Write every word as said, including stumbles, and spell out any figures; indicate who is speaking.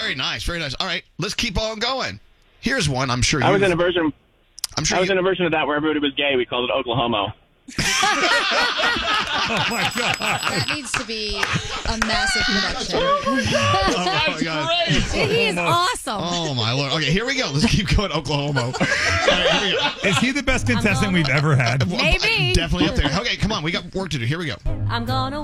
Speaker 1: Very nice, very nice. All right, let's keep on going. Here's one. I'm sure you.
Speaker 2: I was in a version.
Speaker 1: I'm sure
Speaker 2: I was
Speaker 1: you,
Speaker 2: in a version of that where everybody was gay. We called it Oklahoma.
Speaker 3: Oh my god!
Speaker 4: That needs to be a massive production.
Speaker 1: oh my God.
Speaker 5: He is awesome.
Speaker 1: Oh my Lord. Okay, here we go. Let's keep going, Oklahoma. All right, here we go.
Speaker 3: Is he the best contestant we've ever had?
Speaker 5: Maybe.
Speaker 1: Definitely up there. Okay, come on. We got work to do. Here we go.
Speaker 6: I'm gonna